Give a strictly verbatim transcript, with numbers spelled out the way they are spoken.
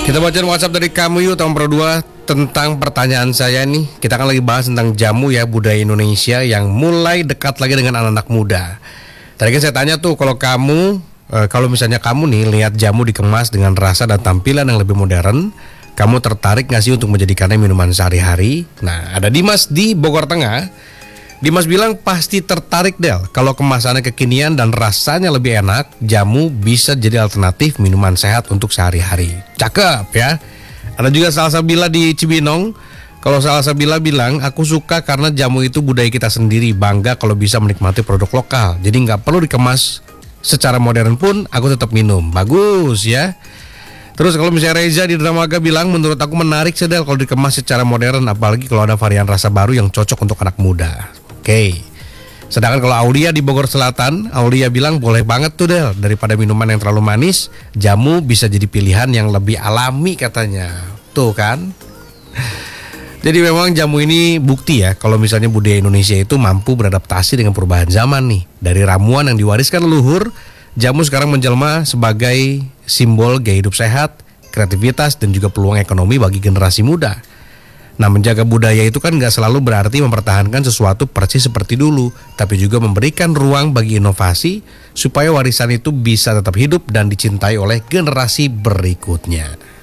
Kita bacain WhatsApp dari kamu yuk tahun Pro dua tentang pertanyaan saya nih. Kita kan lagi bahas tentang jamu ya, budaya Indonesia yang mulai dekat lagi dengan anak-anak muda. Tadi kan saya tanya tuh, kalau kamu e, kalau misalnya kamu nih lihat jamu dikemas dengan rasa dan tampilan yang lebih modern, kamu tertarik gak sih untuk menjadikannya minuman sehari-hari? Nah, ada Dimas di Bogor Tengah. Dimas bilang pasti tertarik Del, kalau kemasannya kekinian dan rasanya lebih enak, jamu bisa jadi alternatif minuman sehat untuk sehari-hari. Cakep ya. Ada juga Salsabila di Cibinong. Kalau Salsabila bilang, aku suka karena jamu itu budaya kita sendiri, bangga kalau bisa menikmati produk lokal. Jadi nggak perlu dikemas secara modern pun aku tetap minum. Bagus ya. Terus kalau misalnya Reza di Dramaga bilang, menurut aku menarik sedel kalau dikemas secara modern, apalagi kalau ada varian rasa baru yang cocok untuk anak muda. Oke. Sedangkan kalau Aulia di Bogor Selatan, Aulia bilang boleh banget tuh Del, daripada minuman yang terlalu manis, jamu bisa jadi pilihan yang lebih alami katanya. Tuh kan. Jadi memang jamu ini bukti ya kalau misalnya budaya Indonesia itu mampu beradaptasi dengan perubahan zaman nih. Dari ramuan yang diwariskan leluhur, jamu sekarang menjelma sebagai simbol gaya hidup sehat, kreativitas, dan juga peluang ekonomi bagi generasi muda. Nah, menjaga budaya itu kan gak selalu berarti mempertahankan sesuatu persis seperti dulu, tapi juga memberikan ruang bagi inovasi supaya warisan itu bisa tetap hidup dan dicintai oleh generasi berikutnya.